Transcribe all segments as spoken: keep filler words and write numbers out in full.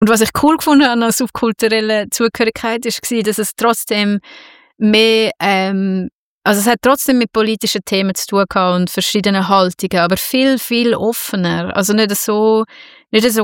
Und was ich cool gefunden habe an subkulturelle Zugehörigkeit, war, dass es trotzdem mehr, ähm, also es hat trotzdem mit politischen Themen zu tun gehabt und verschiedenen Haltungen, aber viel, viel offener. Also nicht so, nicht so,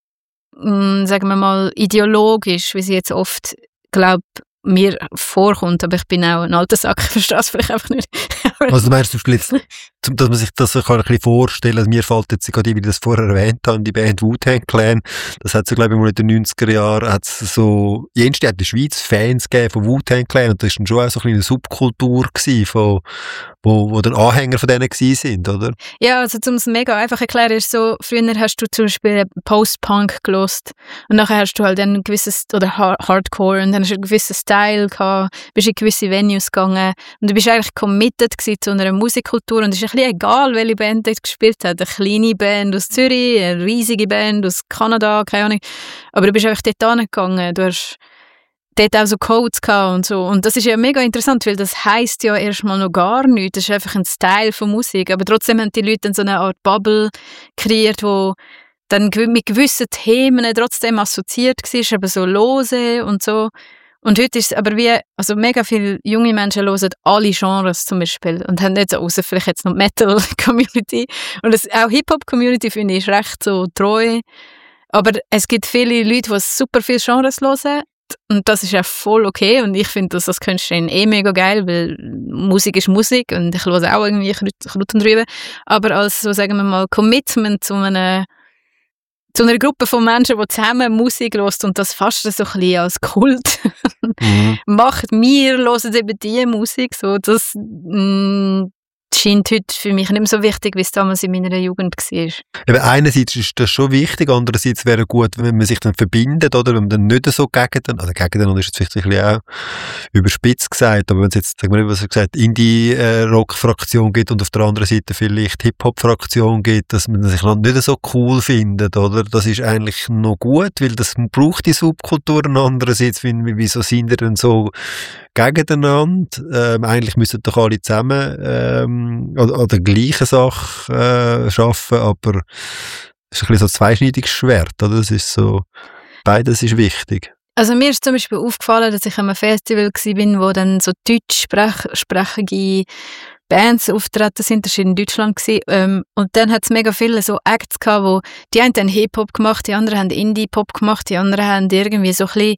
mh, sagen wir mal, ideologisch, wie sie jetzt oft, glaube mir vorkommt, aber ich bin auch ein alter Sack, ich verstehe es vielleicht einfach nicht. Also du meinst zum Beispiel jetzt, dass man sich das kann ein bisschen vorstellen kann, mir fällt jetzt gerade, wie ich das vorher erwähnt habe, die Band Wu-Tang Clan, das hat so, glaube ich, mal in den neunziger Jahren, hat es so, jenste hat in der Schweiz Fans gegeben von Wu-Tang Clan und das war dann schon auch so eine kleine Subkultur gewesen, von, wo, wo dann Anhänger von denen gewesen sind, oder? Ja, also um es mega einfach zu erklären, ist so, früher hast du zum Beispiel Post-Punk gelost und nachher hast du halt ein gewisses, oder Hardcore und dann hast du einen gewissen Style gehabt, bist in gewisse Venues gegangen und du bist eigentlich committed gewesen zu einer Musikkultur und es ist ein bisschen egal, welche Band dort gespielt hat. Eine kleine Band aus Zürich, eine riesige Band aus Kanada, keine Ahnung. Aber du bist einfach dort hingegangen. Du hast dort auch so Codes gehabt und so. Und das ist ja mega interessant, weil das heisst ja erstmal noch gar nichts. Das ist einfach ein Style von Musik. Aber trotzdem haben die Leute dann so eine Art Bubble kreiert, wo dann mit gewissen Themen trotzdem assoziiert war, aber so lose und so. Und heute ist es aber wie, also mega viele junge Menschen hören alle Genres zum Beispiel und haben nicht so, außer vielleicht jetzt noch Metal-Community. Und das, auch Hip-Hop-Community finde ich ist recht so treu. Aber es gibt viele Leute, die super viele Genres hören und das ist auch voll okay. Und ich finde das als Künstlerin eh mega geil, weil Musik ist Musik und ich höre auch irgendwie Kraut und Rüben. Aber als, so sagen wir mal, Commitment zu einer zu einer Gruppe von Menschen, die zusammen Musik hören und das fast so ein bisschen als Kult mhm. macht. Wir hören eben diese Musik. So, das mh, scheint heute für mich nicht mehr so wichtig, wie es damals in meiner Jugend war. Eben einerseits ist das schon wichtig, andererseits wäre es gut, wenn man sich dann verbindet, oder wenn man dann nicht so gegen den, also gegen den, ist jetzt vielleicht ein bisschen auch überspitzt gesagt, aber wenn es jetzt, sagen wir, was gesagt, Indie-Rock-Fraktion gibt und auf der anderen Seite vielleicht Hip-Hop-Fraktion gibt, dass man sich dann nicht so cool findet, oder? Das ist eigentlich noch gut, weil das braucht die Subkulturen. Andererseits, wieso sind die denn so gegeneinander? Ähm, eigentlich müssen doch alle zusammen ähm, an, an der gleichen Sache äh, arbeiten, aber es ist ein bisschen so ein zweischneidiges Schwert, oder? Das ist so, beides ist wichtig. Also mir ist zum Beispiel aufgefallen, dass ich an einem Festival war, wo dann so deutschsprachige Bands auftreten sind, das war in Deutschland. Ähm, und dann hat es mega viele so Acts gehabt, wo die einen haben Hip-Hop gemacht, die anderen haben Indie-Pop gemacht, die anderen haben irgendwie so ein bisschen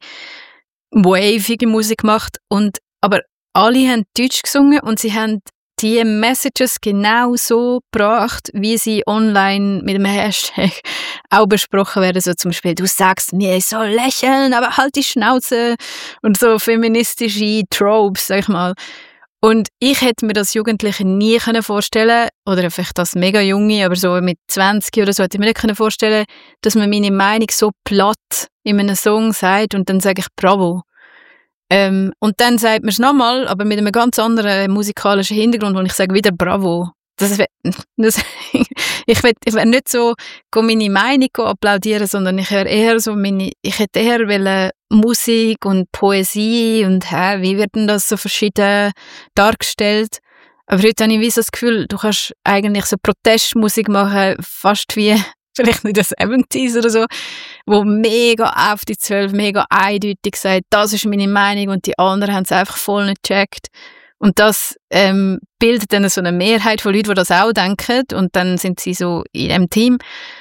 wavige Musik gemacht. Und, aber alle haben Deutsch gesungen und sie haben die Messages genau so gebracht, wie sie online mit dem Hashtag auch besprochen werden. So zum Beispiel, du sagst mir, ich soll lächeln, aber halt die Schnauze. Und so feministische Tropes, sag ich mal. Und ich hätte mir das Jugendliche nie können vorstellen, oder vielleicht das mega Junge, aber so mit zwanzig oder so, hätte ich mir nicht können vorstellen, dass man meine Meinung so platt in einem Song sagt und dann sage ich Bravo. Ähm, und dann sagt man es nochmal, aber mit einem ganz anderen musikalischen Hintergrund, und ich sage wieder Bravo. Das wär, das, ich will ich will nicht so meine Meinung applaudieren, sondern ich höre eher so meine, ich hätte eher wollen Musik und Poesie und hä, wie wird denn das so verschieden dargestellt? Aber heute habe ich wie so das Gefühl, du kannst eigentlich so Protestmusik machen, fast wie vielleicht nicht das siebziger oder so, wo mega auf die zwölf, mega eindeutig sagt, das ist meine Meinung und die anderen haben es einfach voll nicht gecheckt. Und das ähm, bildet dann so eine Mehrheit von Leuten, die das auch denken und dann sind sie so in einem Team.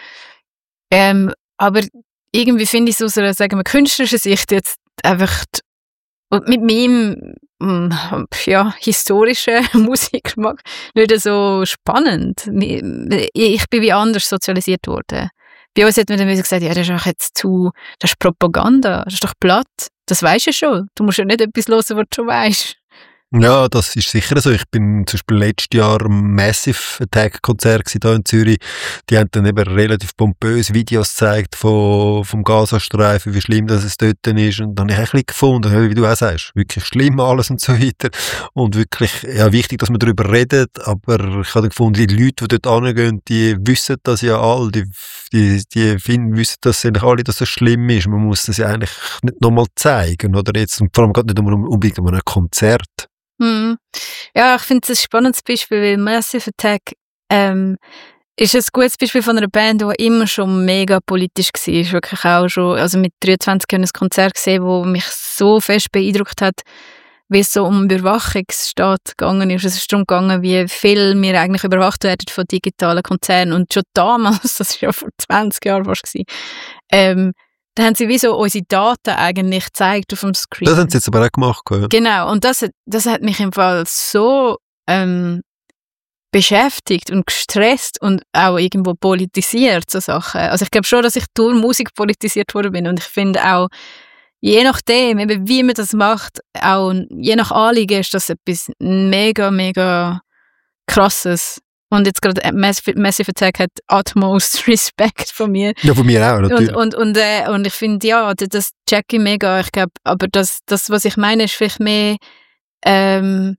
Ähm, aber irgendwie finde ich es aus einer, sagen wir, künstlerischen Sicht jetzt einfach und mit meinem ja, historischen Musikgeschmack nicht so spannend. Ich bin wie anders sozialisiert worden. Bei uns hat man dann gesagt, ja, das ist auch jetzt zu, das ist Propaganda, das ist doch platt. Das weisst du schon. Du musst ja nicht etwas hören, was du schon weisst. Ja, das ist sicher so. Ich bin zum Beispiel letztes Jahr am Massive Attack Konzert hier in Zürich. Die haben dann eben relativ pompös Videos gezeigt von, vom Gazastreifen, wie schlimm das es dort ist. Und dann habe ich ein bisschen gefunden, wie du auch sagst, wirklich schlimm alles und so weiter. Und wirklich, ja, wichtig, dass man darüber redet. Aber ich habe gefunden, die Leute, die dort hingehen, die wissen das ja alle. Die, die, die finden, wissen das eigentlich alle, dass das schlimm ist. Man muss das ja eigentlich nicht nochmal zeigen. Oder jetzt, und vor allem gerade nicht unbedingt um ein Konzert. Hm. Ja, ich finde es ein spannendes Beispiel, weil Massive Attack ähm, ist ein gutes Beispiel von einer Band, die immer schon mega politisch war. Ist wirklich auch schon, also mit dreiundzwanzig Jahren ein Konzert gesehen, das mich so fest beeindruckt hat, wie es so um Überwachungsstaat gegangen ist. Es ist darum gegangen, wie viel wir eigentlich überwacht werden von digitalen Konzernen. Und schon damals, das war ja vor zwanzig Jahren fast, ähm, da haben sie wie so unsere Daten eigentlich gezeigt auf dem Screen. Das haben sie jetzt aber auch gemacht. Ja. Genau, und das, das hat mich im Fall so ähm, beschäftigt und gestresst und auch irgendwo politisiert, so Sachen. Also ich glaube schon, dass ich durch Musik politisiert worden bin und ich finde auch, je nachdem, eben wie man das macht, auch je nach Anliegen ist das etwas mega, mega Krasses. Und jetzt gerade Massive, Massive Attack hat utmost Respekt von mir. Ja, von mir auch, natürlich. Und, und, und, äh, und ich finde, ja, das check ich mega. Ich glaube, aber das, das, was ich meine, ist vielleicht mehr, ähm,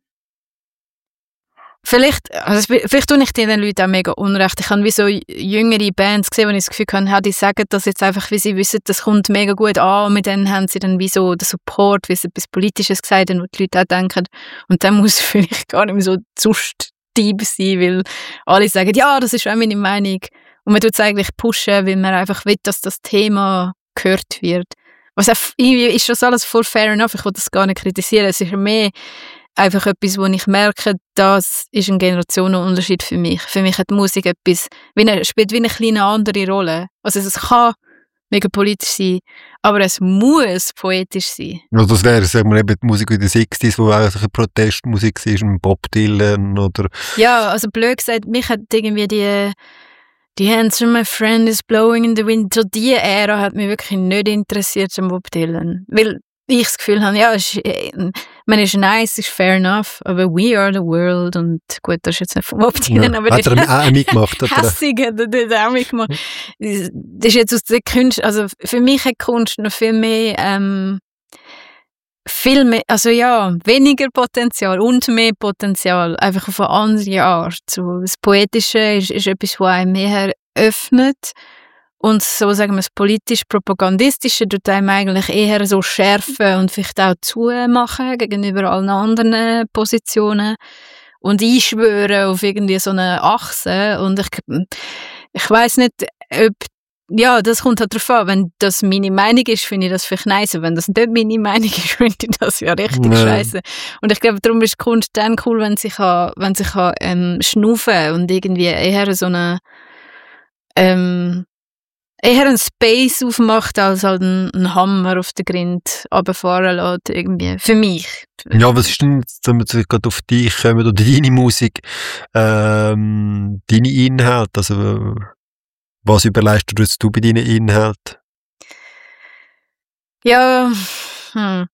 vielleicht, also vielleicht tue ich den Leuten auch mega unrecht. Ich habe wie so jüngere Bands gesehen, wo ich das Gefühl habe, die sagen das jetzt einfach, wie sie wissen, das kommt mega gut an. Und mit denen haben sie dann wie so den Support, wie sie etwas Politisches gesagt haben, wo die Leute auch denken. Und dann muss vielleicht gar nicht mehr so zust sein, weil alle sagen, ja, das ist auch meine Meinung. Und man tut es eigentlich pushen, weil man einfach will, dass das Thema gehört wird. Was auch, irgendwie ist das alles voll fair enough. Ich will das gar nicht kritisieren. Es ist mehr einfach etwas, wo ich merke, das ist ein Generationenunterschied für mich. Für mich hat Musik etwas, wie eine, spielt wie eine kleine andere Rolle. Also es kann mega politisch sein, aber es muss poetisch sein. Also das wäre, sagen wir eben, die Musik in den sechziger, wo auch eine Protestmusik war, ein Bob Dylan oder... Ja, also blöd gesagt, mich hat irgendwie die «The answer my friend is blowing in the wind», so diese Ära hat mich wirklich nicht interessiert, an Bob Dylan. Weil ich das Gefühl habe, ja, ist, man ist nice, ist fair enough, aber we are the world und gut, das ist jetzt nicht vom Bob Dylan, ja, aber hat er auch mitgemacht. Hässig hat er das auch mitgemacht. Das ist jetzt aus der Kunst, also für mich hat Kunst noch viel mehr, ähm, viel mehr, also ja, weniger Potenzial und mehr Potenzial, einfach auf eine andere Art. So, das Poetische ist, ist etwas, was einem mehr öffnet. Und so, sagen wir, das politisch-propagandistische tut einem eigentlich eher so schärfen und vielleicht auch zumachen gegenüber allen anderen Positionen und einschwören auf irgendwie so eine Achse. Und ich, ich weiss nicht, ob, ja, das kommt halt drauf an. Wenn das meine Meinung ist, finde ich das vielleicht nice. Und wenn das nicht meine Meinung ist, finde ich das ja richtig nee. scheiße. Und ich glaube, darum ist Kunst dann cool, wenn sie kann, wenn sie kann, ähm, schnaufen und irgendwie eher so eine, ähm, eher einen Space aufmacht, als halt einen, einen Hammer auf den Grind runterfahren lässt, irgendwie. Für mich. Ja, was ist denn, wenn wir gerade auf dich kommen, oder deine Musik, ähm, deine Inhalte, also was überleistest du bei deinen Inhalten? Ja, hm.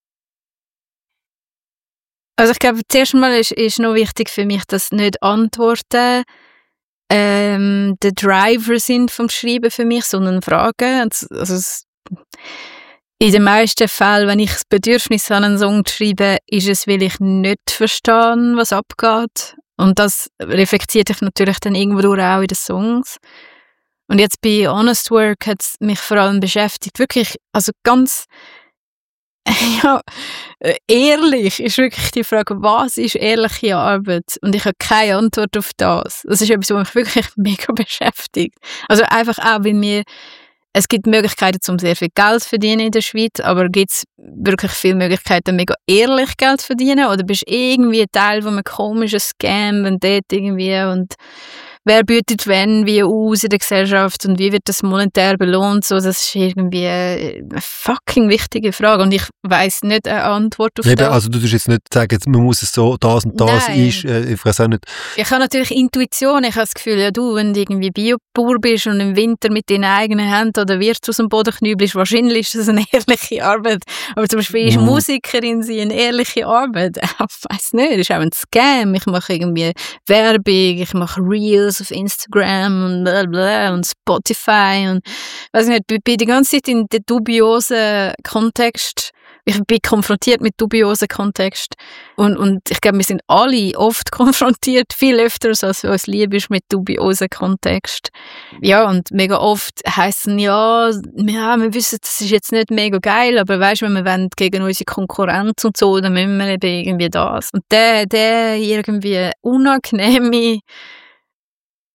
Also ich glaube, zuerst mal ist, ist noch wichtig für mich, dass nicht Antworten ähm, der Driver sind vom Schreiben für mich, sondern Fragen. Also es, in den meisten Fällen, wenn ich das Bedürfnis habe, einen Song zu schreiben, ist es, weil ich nicht verstehe, was abgeht. Und das reflektiert sich natürlich dann irgendwo auch in den Songs. Und jetzt bei Honest Work hat es mich vor allem beschäftigt, wirklich, also ganz ja, ehrlich ist wirklich die Frage, was ist ehrliche Arbeit? Und ich habe keine Antwort auf das. Das ist etwas, was mich wirklich mega beschäftigt. Also einfach auch, weil mir, es gibt Möglichkeiten, um sehr viel Geld zu verdienen in der Schweiz, aber gibt es wirklich viele Möglichkeiten, mega ehrlich Geld zu verdienen? Oder bist du irgendwie Teil von einem komischen Scam, wenn dort irgendwie und wer bietet wenn, wie aus in der Gesellschaft und wie wird das monetär belohnt? So, das ist irgendwie eine fucking wichtige Frage und ich weiss nicht eine Antwort auf Eben, das. also du tust jetzt nicht sagen, man muss es so, das und das Nein. ist, äh, ich weiß auch nicht. Ich habe natürlich Intuition, ich habe das Gefühl, ja du, wenn du irgendwie Biobauer bist und im Winter mit deinen eigenen Händen oder Wirt aus dem Boden knübelst, wahrscheinlich ist das eine ehrliche Arbeit. Aber zum Beispiel ist Mhm. Musikerin sie eine ehrliche Arbeit? Ich weiss nicht, das ist auch ein Scam. Ich mache irgendwie Werbung, ich mache Reels auf Instagram und blablabla und Spotify und weiß nicht, ich bin die ganze Zeit in den dubiosen Kontext. Ich bin konfrontiert mit dubiosen Kontext und, und ich glaube, wir sind alle oft konfrontiert, viel öfter als uns lieb ist mit dubiosen Kontext. Ja, und mega oft heissen ja, ja, wir wissen, das ist jetzt nicht mega geil, aber weißt du, wenn wir wollen gegen unsere Konkurrenz und so, dann müssen wir eben irgendwie das. Und der, der irgendwie unangenehme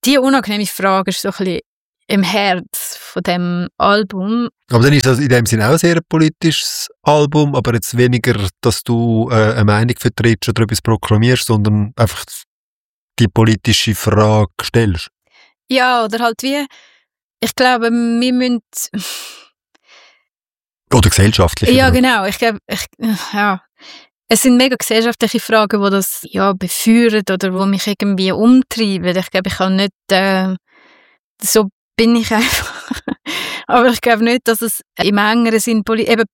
diese unangenehme Frage ist so ein bisschen im Herz von dem Album. Aber dann ist das in dem Sinne auch ein sehr politisches Album, aber jetzt weniger, dass du äh, eine Meinung vertrittst oder etwas proklamierst, sondern einfach die politische Frage stellst. Ja, oder halt wie, ich glaube, wir müssen... Oder gesellschaftlich. Ja, genau. Ich glaube, ich, ja. Es sind mega gesellschaftliche Fragen, die das ja, befeuern oder die mich irgendwie umtreiben. Ich glaube, ich kann nicht... Äh, so bin ich einfach. Aber ich glaube nicht, dass es im engeren Sinn... Poli- eben,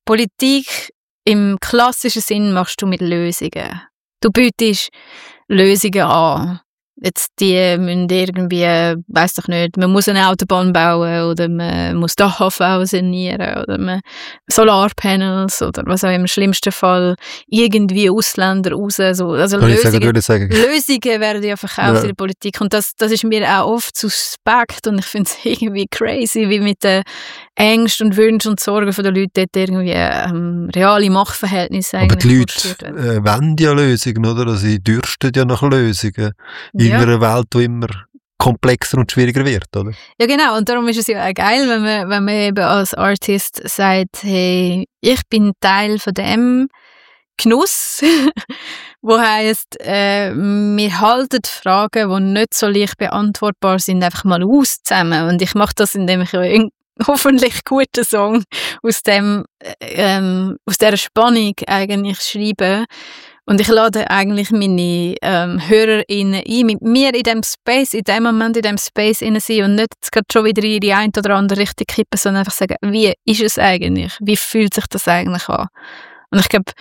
Politik im klassischen Sinn machst du mit Lösungen. Du bietest Lösungen an. Jetzt die müssen irgendwie, weiss doch nicht, man muss eine Autobahn bauen oder man muss Dachhafen sanieren oder man Solarpanels oder was auch im schlimmsten Fall irgendwie Ausländer raus. So. Also Lösungen, sagen, Lösungen werden ja verkauft ja. in der Politik und das, das ist mir auch oft suspekt und ich finde es irgendwie crazy, wie mit den Ängsten und Wünschen und Sorgen der Leute dort irgendwie ähm, reale Machtverhältnisse eigentlich. Aber die Leute äh, wollen ja Lösungen, oder? Also sie dürsten ja nach Lösungen. In ja. einer Welt, die immer komplexer und schwieriger wird, oder? Ja, genau. Und darum ist es ja auch geil, wenn man, wenn man eben als Artist sagt, hey, ich bin Teil von dem Genuss, wo heisst, äh, wir halten Fragen, die nicht so leicht beantwortbar sind, einfach mal aus zusammen. Und ich mache das, indem ich einen hoffentlich guten Song aus dem, ähm, aus dieser Spannung eigentlich schreibe. Und ich lade eigentlich meine ähm, HörerInnen ein, mit mir in diesem Space, in dem Moment in diesem Space rein sein und nicht jetzt schon wieder in die eine oder andere Richtung kippen, sondern einfach sagen, wie ist es eigentlich? Wie fühlt sich das eigentlich an? Und ich glaube,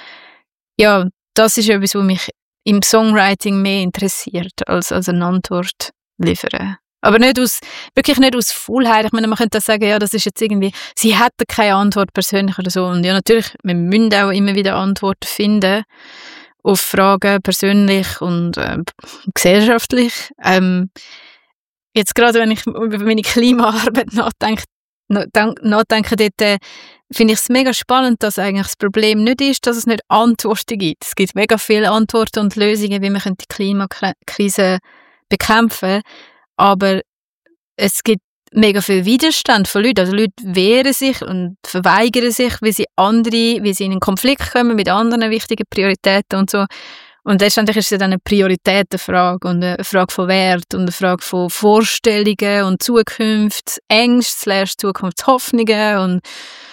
ja, das ist etwas, was mich im Songwriting mehr interessiert, als, als eine Antwort liefern. Aber nicht aus, wirklich nicht aus Faulheit. Ich meine, man könnte sagen, ja, das ist jetzt irgendwie, sie hätten keine Antwort persönlich oder so. Und ja, natürlich, wir müssen auch immer wieder Antworten finden auf Fragen, persönlich und äh, gesellschaftlich. Ähm, jetzt gerade, wenn ich über meine Klimaarbeit nachdenke, nachdenke dort, äh, finde ich es mega spannend, dass eigentlich das Problem nicht ist, dass es nicht Antworten gibt. Es gibt mega viele Antworten und Lösungen, wie man die Klimakrise bekämpfen kann. Aber es gibt mega viel Widerstand von Leuten. Also Leute wehren sich und verweigern sich, wie sie andere, wie sie in einen Konflikt kommen mit anderen wichtigen Prioritäten und so. Und letztendlich ist es dann eine Prioritätenfrage und eine Frage von Wert und eine Frage von Vorstellungen und Zukunft, Ängste slash Zukunftshoffnungen und,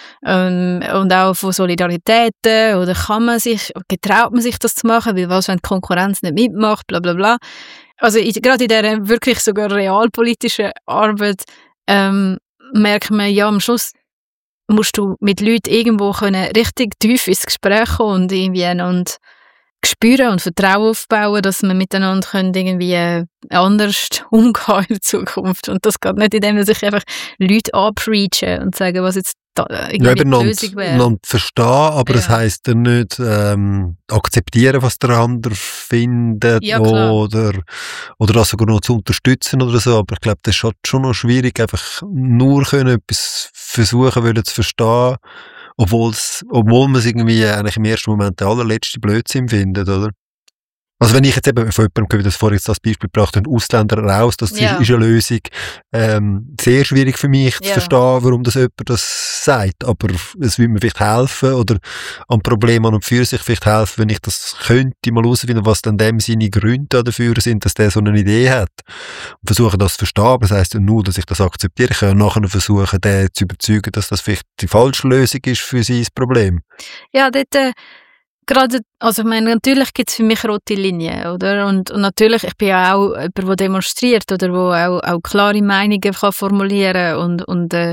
ähm, und auch von Solidaritäten. Oder kann man sich, getraut man sich das zu machen, weil was, wenn die Konkurrenz nicht mitmacht, bla bla bla. Also in, gerade in dieser wirklich sogar realpolitischen Arbeit ähm, merkt man, ja, am Schluss musst du mit Leuten irgendwo können richtig tief ins Gespräch kommen und irgendwie einander spüren und Vertrauen aufbauen, dass man miteinander können irgendwie anders umgehen in der Zukunft. Und das geht nicht, indem man sich einfach Leute anpreachen und sagen, was jetzt da irgendwie ja, die Lösung wäre. Einander verstehen, aber ja. das heisst dann nicht ähm, akzeptieren, was der andere findet ja, oder, oder das sogar noch zu unterstützen oder so. Aber ich glaube, das ist schon noch schwierig, einfach nur können etwas versuchen wollen zu verstehen, obwohl's, obwohl man es irgendwie eigentlich im ersten Moment der allerletzte Blödsinn findet, oder? Also wenn ich jetzt eben von jemandem, wie das vorhin jetzt das Beispiel gebracht habe, Ausländer raus, das ja. ist, ist eine Lösung, ähm, sehr schwierig für mich zu ja. verstehen, warum das jemand das sagt, aber es würde mir vielleicht helfen oder am Problem an und für sich vielleicht helfen, wenn ich das könnte, mal herausfinden, was dann dem seine Gründe dafür sind, dass der so eine Idee hat und versuchen das zu verstehen, aber das heisst ja nur, dass ich das akzeptiere. Ich kann nachher versuchen, den zu überzeugen, dass das vielleicht die falsche Lösung ist für sein Problem. Ja, dort äh Gerade, also ich meine, natürlich gibt es für mich rote Linien, oder? Und, und natürlich, ich bin ja auch jemand, der demonstriert oder wo auch, auch klare Meinungen kann formulieren und, und, äh,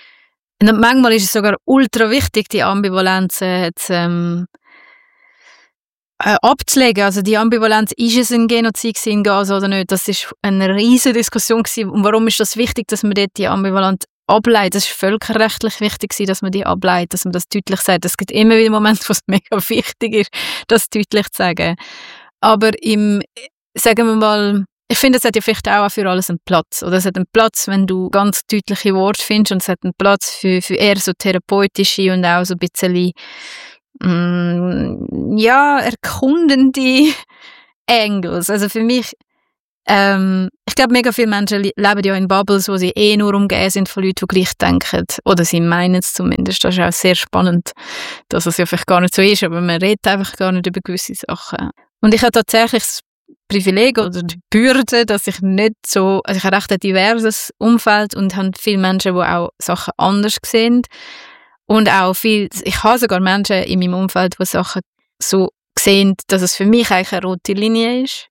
und manchmal ist es sogar ultra wichtig, die Ambivalenzen jetzt, ähm, äh, abzulegen. Also die Ambivalenz, ist es ein Genozid in Gaza oder nicht? Das ist eine riesige Diskussion gewesen. Und warum ist das wichtig, dass man dort die Ambivalenz ableitet? Das ist völkerrechtlich wichtig, dass man die ableitet, dass man das deutlich sagt. Es gibt immer wieder Momente, wo es mega wichtig ist, das deutlich zu sagen. Aber im, sagen wir mal, ich finde, es hat ja vielleicht auch für alles einen Platz. Oder es hat einen Platz, wenn du ganz deutliche Worte findest, und es hat einen Platz für, für eher so therapeutische und auch so ein bisschen mm, ja, erkundende Angles. Also für mich Ähm, ich glaube, mega viele Menschen le- leben ja in Bubbles, wo sie eh nur umgeben sind von Leuten, die gleich denken. Oder sie meinen es zumindest. Das ist auch sehr spannend, dass es ja vielleicht gar nicht so ist, aber man redet einfach gar nicht über gewisse Sachen. Und ich habe tatsächlich das Privileg oder die Bürde, dass ich nicht so, also ich habe recht ein diverses Umfeld und habe viele Menschen, die auch Sachen anders sehen. Und auch viel, ich habe sogar Menschen in meinem Umfeld, die Sachen so sehen, dass es für mich eigentlich eine rote Linie ist.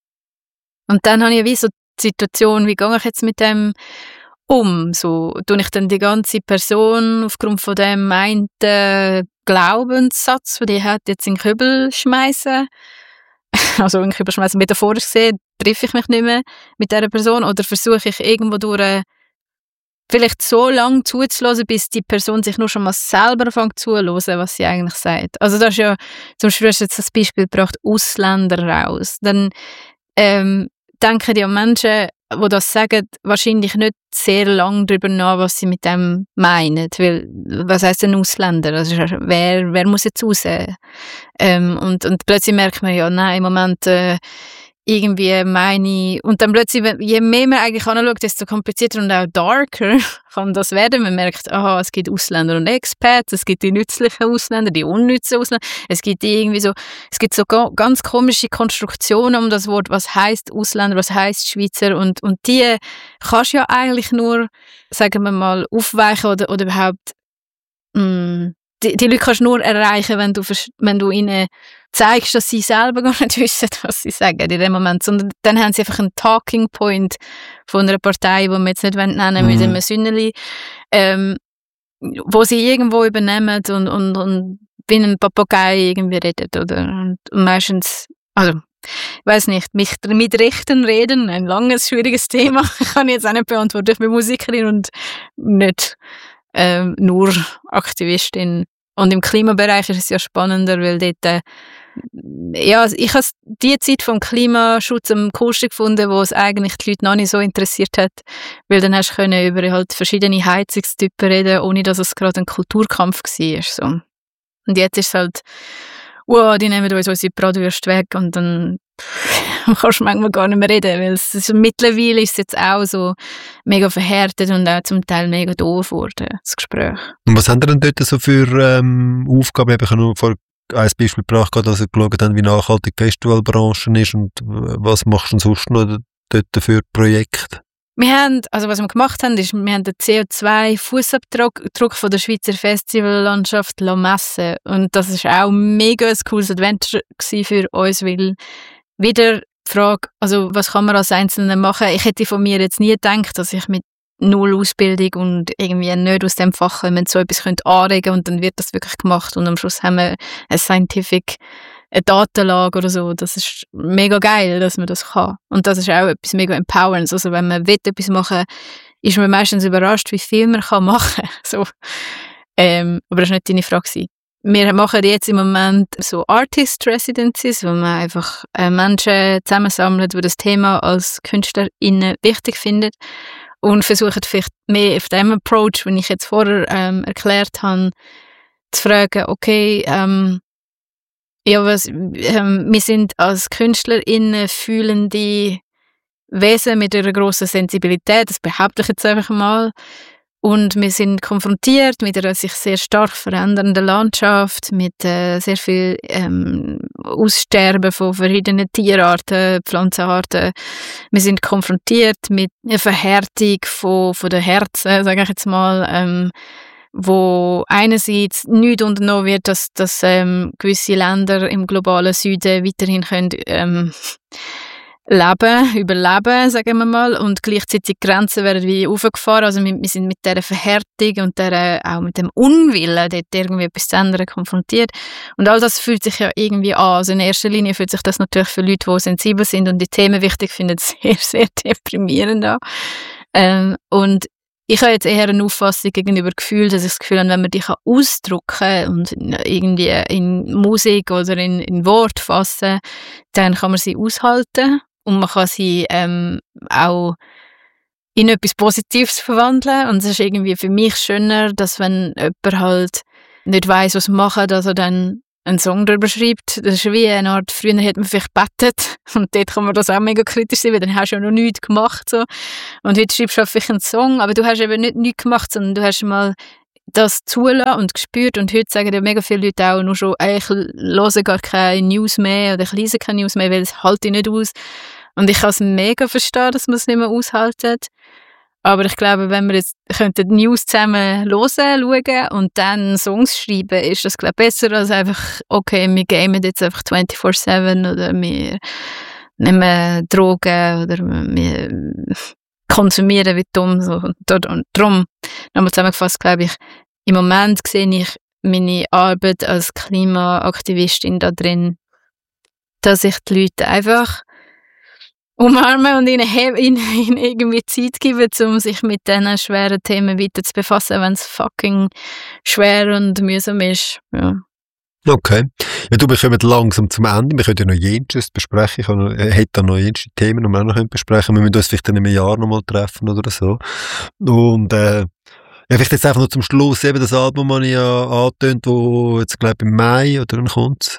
Und dann habe ich wie so die Situation, wie gehe ich jetzt mit dem um? So, tue ich dann die ganze Person aufgrund von dem einen Glaubenssatz, den die hat, jetzt in den Kübel schmeißen? Also in den Kübel schmeißen, metaphorisch gesehen, treffe ich mich nicht mehr mit dieser Person oder versuche ich irgendwo durch vielleicht so lange zuzulassen, bis die Person sich nur schon mal selber anfängt zuzuhören, was sie eigentlich sagt. Also das ist ja, zum Beispiel hast du jetzt das Beispiel gebracht, Ausländer raus. Dann ähm, denken die Menschen, die das sagen, wahrscheinlich nicht sehr lange darüber nach, was sie mit dem meinen. Weil, was heisst denn Ausländer? Also, wer, wer muss jetzt raus? Ähm, und, und plötzlich merkt man ja, nein, im Moment äh, irgendwie meine... Und dann plötzlich, je mehr man eigentlich anschaut, desto komplizierter und auch darker kann das werden. Man merkt, aha, es gibt Ausländer und Expats, es gibt die nützlichen Ausländer, die unnützen Ausländer. Es gibt die irgendwie so, es gibt so ganz komische Konstruktionen um das Wort, was heisst Ausländer, was heisst Schweizer. Und, und die kannst du ja eigentlich nur, sagen wir mal, aufweichen oder, oder überhaupt... Mh, Die, die Leute kannst du nur erreichen, wenn du, wenn du ihnen zeigst, dass sie selber gar nicht wissen, was sie sagen in dem Moment. Sondern dann haben sie einfach einen Talking Point von einer Partei, die wir jetzt nicht nennen wollen, mit einem Sünneli, ähm, wo sie irgendwo übernehmen und, und, und wie ein Papagei irgendwie redet. Oder? Und, und meistens, also, ich weiss nicht, mich mit Rechten reden, ein langes, schwieriges Thema, kann ich jetzt auch nicht beantworten. Ich bin Musikerin und nicht Ähm, nur Aktivistin. Und im Klimabereich ist es ja spannender, weil dort, äh, ja, ich habe die Zeit vom Klimaschutz am coolsten gefunden, wo es eigentlich die Leute noch nicht so interessiert hat, weil dann hast du können über halt verschiedene Heizungstypen reden, ohne dass es gerade ein Kulturkampf war. So. Und jetzt ist es halt, wow, die nehmen uns unsere Bratwürste weg und dann kannst du manchmal gar nicht mehr reden, weil es ist, mittlerweile ist es jetzt auch so mega verhärtet und auch zum Teil mega doof geworden, das Gespräch. Und was haben ihr denn dort so für ähm, Aufgaben? Ich habe nur vor ein Beispiel gebracht, dass ihr geschaut habt, wie nachhaltig die Festivalbranche ist und was machst du sonst noch dort für Projekte? Wir haben, also was wir gemacht haben, ist, wir haben den C O zwei Fußabdruck von der Schweizer Festivallandschaft messen. Und das ist auch mega ein cooles Adventure für uns, weil wieder die Frage, also was kann man als Einzelne machen? Ich hätte von mir jetzt nie gedacht, dass ich mit null Ausbildung und irgendwie nicht aus dem Fach kommen, so etwas könnte anregen und dann wird das wirklich gemacht und am Schluss haben wir ein Scientific eine Datenlage oder so. Das ist mega geil, dass man das kann. Und das ist auch etwas mega Empowerendes. Also wenn man will, etwas machen, ist man meistens überrascht, wie viel man kann machen kann. So. Ähm, aber das war nicht deine Frage. Wir machen jetzt im Moment so Artist Residencies, wo man einfach äh, Menschen zusammensammelt, die das Thema als KünstlerInnen wichtig finden und versuchen vielleicht mehr auf dem Approach, den ich jetzt vorher ähm, erklärt habe, zu fragen, okay, ähm, ja, was, ähm, wir sind als KünstlerInnen fühlende Wesen mit einer grossen Sensibilität, das behaupte ich jetzt einfach mal. Und wir sind konfrontiert mit einer sich sehr stark verändernden Landschaft, mit äh, sehr viel ähm, Aussterben von verschiedenen Tierarten, Pflanzenarten. Wir sind konfrontiert mit einer Verhärtung von, von den Herzen, sage ich jetzt mal, ähm, wo einerseits nichts unternommen wird, dass, dass ähm, gewisse Länder im globalen Süden weiterhin können, ähm, leben, überleben, sagen wir mal, und gleichzeitig Grenzen werden wie aufgefahren. Also wir, wir sind mit dieser Verhärtung und der, auch mit dem Unwillen, dort irgendwie etwas zu ändern, konfrontiert. Und all das fühlt sich ja irgendwie an. Also in erster Linie fühlt sich das natürlich für Leute, die sensibel sind und die Themen wichtig finden, sehr, sehr deprimierend an. Ähm, und ich habe jetzt eher eine Auffassung gegenüber Gefühl, dass ich das Gefühl habe, wenn man die ausdrücken kann und irgendwie in Musik oder in, in Wort fassen, dann kann man sie aushalten und man kann sie ähm, auch in etwas Positives verwandeln. Und es ist irgendwie für mich schöner, dass wenn jemand halt nicht weiss, was machen, dass er dann einen Song darüber schreibt. Das ist wie eine Art, früher hat man vielleicht gebettet und dort kann man das auch mega kritisch sehen, weil dann hast du ja noch nichts gemacht. So. Und heute schreibst du halt vielleicht einen Song, aber du hast eben nicht nichts gemacht, sondern du hast mal das zulassen und gespürt. Und heute sagen ja mega viele Leute auch nur schon, ey, ich höre gar keine News mehr oder ich lese keine News mehr, weil es halte ich nicht aus. Und ich kann es mega verstehen, dass man es nicht mehr aushaltet. Aber ich glaube, wenn wir jetzt könnten die News zusammen hören, schauen und dann Songs schreiben, ist das, glaube ich, besser als einfach, okay, wir gamen jetzt einfach vierundzwanzig sieben oder wir nehmen Drogen oder wir konsumieren wie dumm. So. Und darum, nochmal zusammengefasst, glaube ich, im Moment sehe ich meine Arbeit als Klimaaktivistin da drin, dass ich die Leute einfach umarmen und ihnen, ihnen, ihnen irgendwie Zeit geben, um sich mit diesen schweren Themen weiter zu befassen, wenn es fucking schwer und mühsam ist. Ja. Okay. Ja, du, wir kommen langsam zum Ende. Wir können ja noch jenes besprechen. Ich habe, äh, hätte da noch jenes Themen, die wir auch noch besprechen können. Wir müssen uns vielleicht in einem Jahr noch mal treffen oder so. Und äh, ja, vielleicht jetzt einfach noch zum Schluss eben das Album, das ich ja angetönt, wo jetzt, glaube ich, im Mai oder dann kommt.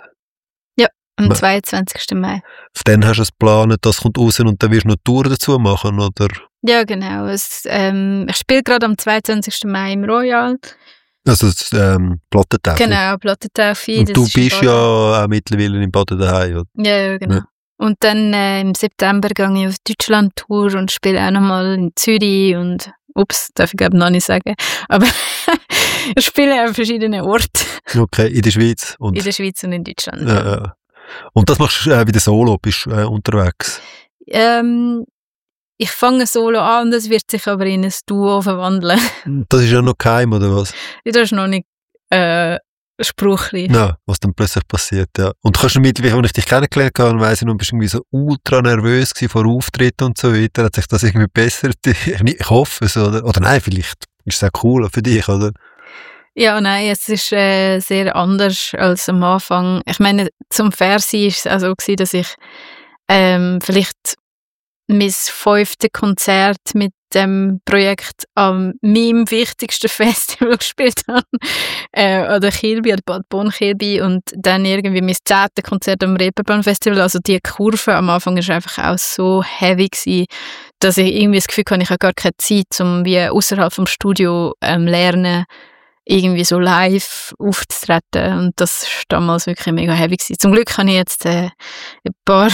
Am zweiundzwanzigsten Mai. Auf den hast du es geplant, das kommt raus und dann wirst du noch Tour dazu machen, oder? Ja, genau. Es, ähm, ich spiele gerade am zweiundzwanzigsten Mai im Royal. Also das ähm, Plattentaufe. Genau, Plattentaufe. Und du bist ja auch mittlerweile im Baden daheim, oder? Ja, ja, genau. Ja. Und dann äh, im September gehe ich auf Deutschland-Tour und spiele auch nochmal in Zürich und ups, darf ich glaube noch nicht sagen. Aber ich spiele an verschiedenen Orten. Okay, in der Schweiz. Und in der Schweiz und in Deutschland. Ja, ja. Und das machst du äh, wieder solo, bist äh, unterwegs? Ähm, ich fange solo an und das wird sich aber in ein Duo verwandeln. Das ist ja noch geheim, oder was? Ja, das ist noch nicht äh, spruchreich. Ja, was dann plötzlich passiert, ja. Und kannst du mit, wie ich dich kennengelernt habe, weiss ich noch, bist du irgendwie so ultra nervös gewesen vor Auftritten und so weiter. Hat sich das irgendwie bessert? Ich hoffe es, oder? Oder nein, vielleicht ist es auch cool für dich, oder? Ja, nein, es ist äh, sehr anders als am Anfang. Ich meine, zum Fairsein war es auch so gewesen, dass ich ähm, vielleicht mein fünftes Konzert mit dem Projekt an meinem wichtigsten Festival gespielt habe, äh, an der Kilby, an der Bad Bonn-Kilby, und dann irgendwie mein zehntes Konzert am Reeperbahn-Festival. Also die Kurve am Anfang war einfach auch so heavy gewesen, dass ich irgendwie das Gefühl hatte, ich habe gar keine Zeit, um wie außerhalb vom Studio ähm, lernen, irgendwie so live aufzutreten. Und das war damals wirklich mega heavy gewesen. Zum Glück habe ich jetzt äh, ein paar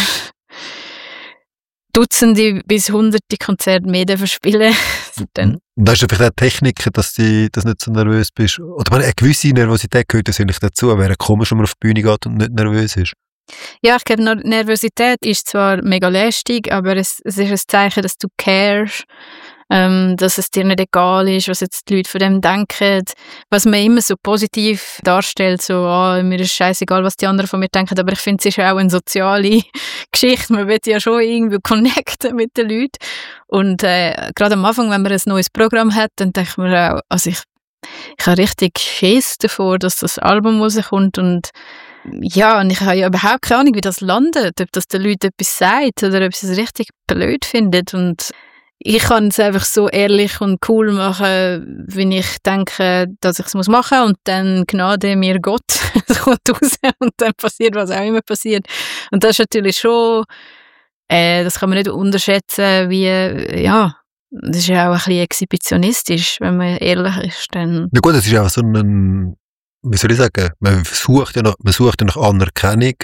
Dutzende bis Hunderte Konzerte mehr verspielen. Dann. Und hast du vielleicht auch Techniken, dass du das nicht so nervös bist? Oder meine, eine gewisse Nervosität gehört natürlich dazu, wäre komisch, wenn man auf die Bühne geht und nicht nervös ist. Ja, ich glaube, Nervosität ist zwar mega lästig, aber es, es ist ein Zeichen, dass du carest, ähm, dass es dir nicht egal ist, was jetzt die Leute von dem denken. Was man immer so positiv darstellt, so, ah, mir ist scheißegal, was die anderen von mir denken, aber ich finde, es ist auch eine soziale Geschichte. Man will ja schon irgendwie connecten mit den Leuten. Und äh, gerade am Anfang, wenn man ein neues Programm hat, dann denkt man auch, also ich, ich habe richtig Schiss davor, dass das Album rauskommt, und ja, und ich habe ja überhaupt keine Ahnung, wie das landet, ob das den Leuten etwas sagt oder ob sie es richtig blöd findet. Und ich kann es einfach so ehrlich und cool machen, wie ich denke, dass ich es machen muss. Und dann Gnade mir Gott, es kommt raus und dann passiert, was auch immer passiert. Und das ist natürlich schon, äh, das kann man nicht unterschätzen, wie, ja, das ist ja auch ein bisschen exhibitionistisch, wenn man ehrlich ist. Dann ja gut, es ist auch so ein, wie soll ich sagen, man sucht ja nach, man sucht ja nach Anerkennung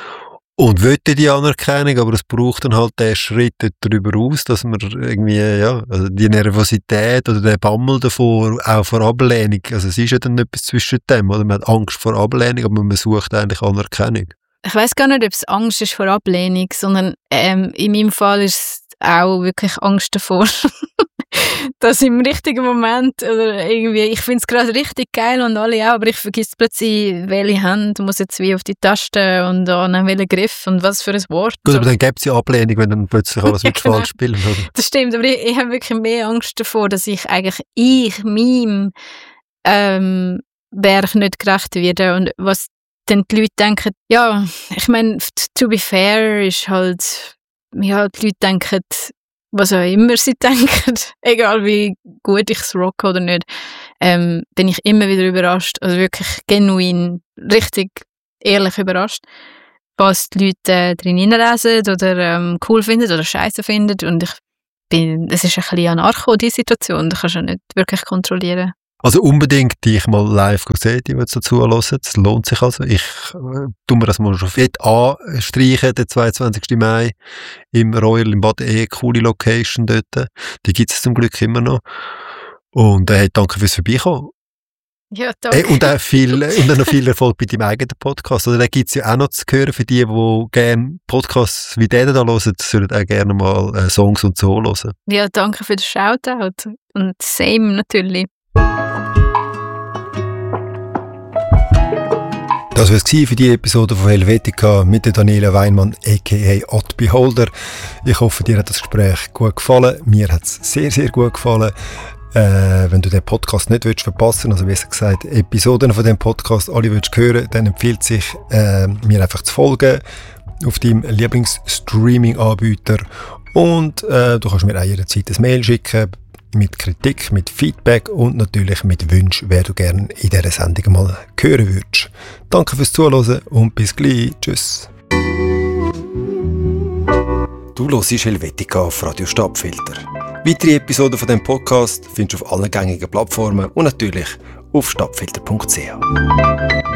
und will die Anerkennung, aber es braucht dann halt den Schritt darüber aus, dass man irgendwie, ja, also die Nervosität oder der Bammel davor, auch vor Ablehnung, also es ist ja dann etwas zwischen dem, oder man hat Angst vor Ablehnung, aber man sucht eigentlich Anerkennung. Ich weiss gar nicht, ob es Angst ist vor Ablehnung, sondern ähm, in meinem Fall ist es auch wirklich Angst davor, dass im richtigen Moment oder irgendwie, ich finde es gerade richtig geil und alle auch, aber ich vergesse plötzlich, welche Hand muss jetzt wie auf die Taste und an welchen Griff und was für ein Wort. Gut, aber dann gibt es ja Ablehnung, wenn dann plötzlich alles mit genau. falsch spielen. Oder? Das stimmt, aber ich, ich habe wirklich mehr Angst davor, dass ich eigentlich ich, meinem ähm, Werk nicht gerecht werde, und was dann die Leute denken, ja, ich meine, to be fair ist halt, ja, die Leute denken, was auch immer sie denken, egal wie gut ich es rocke oder nicht, ähm, bin ich immer wieder überrascht. Also wirklich genuin, richtig ehrlich überrascht, was die Leute äh, drin hineinlesen oder ähm, cool finden oder scheiße finden. Und ich bin, es ist ein bisschen Anarcho, die Situation. Du kannst ja nicht wirklich kontrollieren. Also unbedingt dich mal live sehen, die wir dazu hören. Es lohnt sich also. Ich äh, tue mir das mal schon fett anstreichen, den zweiundzwanzigsten Mai im Royal in Bad E, coole Location dort. Die gibt es zum Glück immer noch. Und äh, danke fürs Vorbeikommen. Ja, danke. Hey, und auch viel, und auch noch viel Erfolg bei deinem eigenen Podcast. Oder da gibt es ja auch noch zu hören für die, die gerne Podcasts wie diesen da hören, sollen auch gerne mal äh, Songs und so hören. Ja, danke für den Shoutout. Und same natürlich. Das war es für die Episode von Helvetica mit der Daniela Weinmann, aka Odd Beholder. Ich hoffe, dir hat das Gespräch gut gefallen. Mir hat es sehr, sehr gut gefallen. Äh, wenn du den Podcast nicht willst verpassen, also wie gesagt, Episoden von dem Podcast alle willst hören, dann empfiehlt sich, äh, mir einfach zu folgen auf deinem Lieblings-Streaming-Anbieter. Und äh, du kannst mir auch jederzeit ein Mail schicken mit Kritik, mit Feedback und natürlich mit Wünschen, wer du gerne in dieser Sendung mal hören würdest. Danke fürs Zuhören und bis gleich. Tschüss. Du hörst Helvetica auf Radio Stadtfilter. Weitere Episoden von diesem Podcast findest du auf allen gängigen Plattformen und natürlich auf stadtfilter punkt c h.